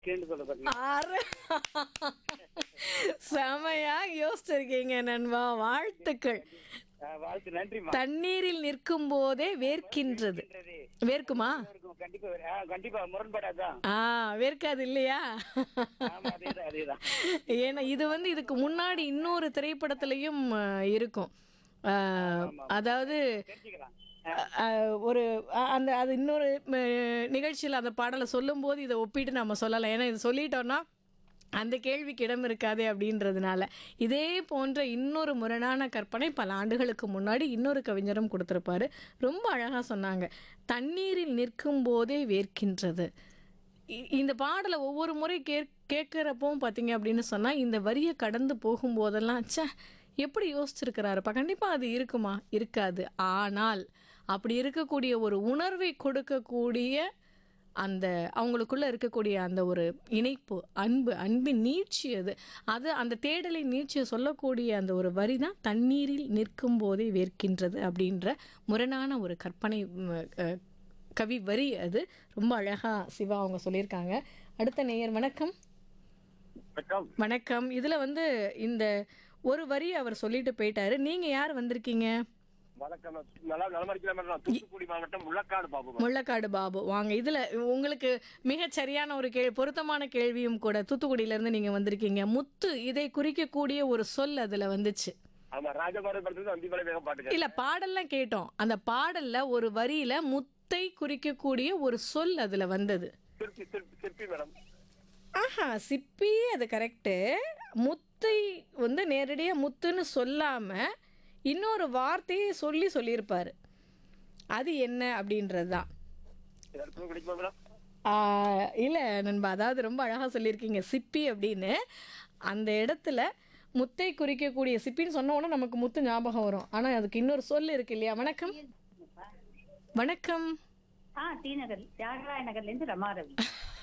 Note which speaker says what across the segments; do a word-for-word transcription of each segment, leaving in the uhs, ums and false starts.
Speaker 1: Canned சொல்ல பாத்தீங்க.
Speaker 2: ஆறு செமையா யோசிச்சிருக்கீங்க நண்பா, வாழ்த்துக்கள்.
Speaker 1: ஆ, வாழ்த்து நன்றிம்மா.
Speaker 2: தண்ணீரில் நிற்கும் போதே வேர்க்கின்றது.
Speaker 1: இருக்கின்றது.
Speaker 2: வேர்க்குமா?
Speaker 1: இருக்கும். கண்டிப்பா வரும். ஆ, கண்டிப்பா முரண்படாதான்.
Speaker 2: ஆ, வேர்க்காது இல்லையா?
Speaker 1: ஆமா, அதேதான் அதேதான்.
Speaker 2: ஏன்னா இது வந்து இதுக்கு முன்னாடி இன்னொரு திரைப்படத்திலையும் அ, இருக்கும். அ,
Speaker 1: ஆமா ஆமா ஆமா.
Speaker 2: அதாவது
Speaker 1: தெரிஞ்சுக்கலாம்.
Speaker 2: அ, அ, ஒரு அ, அந்த அது இன்னொரு நிகழ்ச்சியில் அந்த பாடலை சொல்லும்போது இதை ஒப்பிட்டு நம்ம சொல்லலாம். ஏன்னா இது சொல்லிட்டோம்னா அந்த கேள்விக்கு இடம் இருக்காதே அப்படின்றதுனால. இதே போன்ற இன்னொரு முரணான கற்பனை பல ஆண்டுகளுக்கு முன்னாடி இன்னொரு கவிஞரும் கொடுத்திருப்பாரு. ரொம்ப அழகா சொன்னாங்க. தண்ணீரில் நிற்கும் போதே வேர்க்கின்றது. இ- இந்த பாடலை ஒவ்வொரு முறை கே கேட்குறப்பவும் பார்த்தீங்க அப்படின்னு சொன்னால் இந்த வரியை கடந்து போகும்போதெல்லாம் ச்சே, எப்படி யோசிச்சிருக்கிறாருப்பா, கண்டிப்பாக அது இருக்குமா, இருக்காது. ஆனால் அப்படி இருக்கக்கூடிய ஒரு உணர்வை கொடுக்கக்கூடிய அந்த அவங்களுக்குள்ள இருக்கக்கூடிய அந்த ஒரு இணைப்பு, அன்பு, அன்பின் நீட்சி அது. அது அந்த தேடலை நீட்சியை சொல்லக்கூடிய அந்த ஒரு வரி தான் தண்ணீரில் நிற்கும் போதே வேர்க்கின்றது அப்படின்ற முரணான ஒரு கற்பனை ம், அஹ், கவி வரி அது. ரொம்ப அழகா சிவா அவங்க சொல்லியிருக்காங்க. அடுத்த நேயர் வணக்கம்.
Speaker 1: வணக்கம்.
Speaker 2: வணக்கம். இதுல வந்து இந்த ஒரு வரி அவர் சொல்லிட்டு போயிட்டாரு. நீங்க யார் வந்திருக்கீங்க?
Speaker 1: வணக்கம். நல்லா நலமா இருக்கிறேன் மேடம். தூத்துக்குடி மாவட்டம் முள்ளக்காடு பாபு மேடம்.
Speaker 2: முள்ளக்காடு பாபு வாங்க. இதுல உங்களுக்கு மிகச் சரியான ஒரு கேள்வி, பொருத்தமான கேள்வியும் கூட. தூத்துக்குடியில இருந்து நீங்க வந்திருக்கீங்க. முத்து இதை குறிக்கக்கூடிய ஒரு சொல் அதுல வந்துச்சு.
Speaker 1: ஆமா, ராஜபாரதி படத்துல வந்திமலை வேகம் பாட்டுங்க.
Speaker 2: இல்ல, பாடல்லாம் கேட்டோம். அந்த பாடல்ல ஒரு வரியில முத்தை குறிக்கக்கூடிய ஒரு சொல் அதுல வந்தது.
Speaker 1: சிற்பி சிற்பி சிற்பி மேடம்.
Speaker 2: ஆஹா, சிப்பி, அது கரெக்டு. முத்தை வந்து நேரடியா முத்துன்னு சொல்லாம இன்னொரு வார்த்தையை சொல்லி சொல்லியிருப்பாரு. அது என்ன அப்படின்றது தான்.
Speaker 1: எல்லாருக்கும் கிடைக்குமா மேடம்?
Speaker 2: இல்லை நண்பா, அதாவது ரொம்ப அழகாக சொல்லியிருக்கீங்க சிப்பி அப்படின்னு. அந்த இடத்துல முத்தை குறிக்கக்கூடிய, சிப்பின்னு சொன்ன உடனே நமக்கு முத்து ஞாபகம் வரும். ஆனால் அதுக்கு இன்னொரு சொல் இருக்கு இல்லையா? வணக்கம். வணக்கம்.
Speaker 3: ஆ, டி நகர் தியாகராய நகர்ல இருந்து ரமாரவி.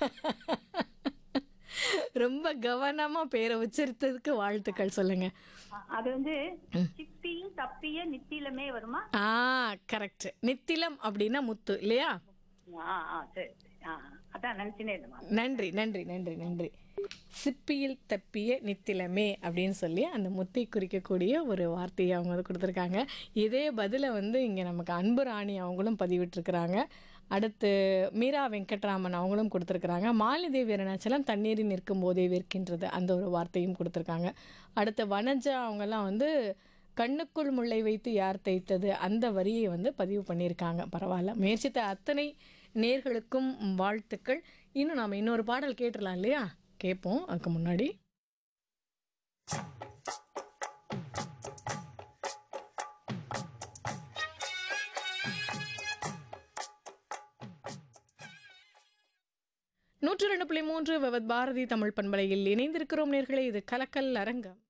Speaker 2: ரொம்ப கவனமா பேரை உச்சரித்ததுக்கு வாழ்த்துக்கள். சொல்லுங்க.
Speaker 3: ஆ, அது வந்து சிப்பியும் தப்பிய நித்திலமே வருமா?
Speaker 2: ஆ, கரெக்ட். நித்திலம் அப்படின்னா முத்து இல்லையா?
Speaker 3: ஆ ஆ சரி சரி. ஆ அதான் நினைச்சுனே இருந்தேன்.
Speaker 2: நன்றி நன்றி நன்றி நன்றி. சிப்பியில் தப்பிய நித்திலமே அப்படின்னு சொல்லி அந்த முத்தை குறிக்கக்கூடிய ஒரு வார்த்தையை அவங்க வந்து கொடுத்துருக்காங்க. இதே பதிலை வந்து இங்கே நமக்கு அன்பு ராணி அவங்களும் பதிவிட்டிருக்கிறாங்க. அடுத்து மீரா வெங்கட்ராமன் அவங்களும் கொடுத்துருக்குறாங்க. மாலிதேவி அருணாச்சலம் தண்ணீரில் நிற்கும் போதே வேர்க்கின்றது அந்த ஒரு வார்த்தையும் கொடுத்துருக்காங்க. அடுத்து வனஜா அவங்கெல்லாம் வந்து கண்ணுக்குள் முள்ளை வைத்து யார் தைத்தது அந்த வரியை வந்து பதிவு பண்ணியிருக்காங்க. பரவாயில்ல, முயற்சித்த அத்தனை நேர்களுக்கும் வாழ்த்துக்கள். இன்னும் நாம் இன்னொரு பாடல் கேட்டுடலாம் இல்லையா? கேட்போம். அதுக்கு முன்னாடி நூற்று ரெண்டு புள்ளி மூன்று விவத் பாரதி தமிழ் பண்பலையில் இணைந்திருக்கிறோம் நேர்களே. இது கலக்கல் அரங்கம்.